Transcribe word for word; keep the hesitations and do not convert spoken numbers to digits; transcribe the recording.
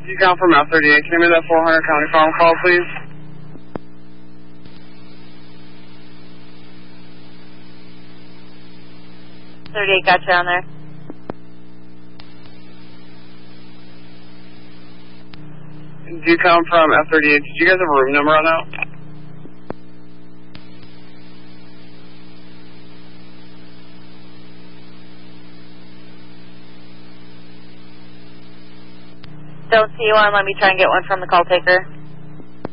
You come from F thirty-eight. Can you give me that four hundred County Farm call, please? thirty-eight, got you on there. Do you come from F thirty-eight? Did you guys have a room number on that? Don't see one. Let me try and get one from the call taker.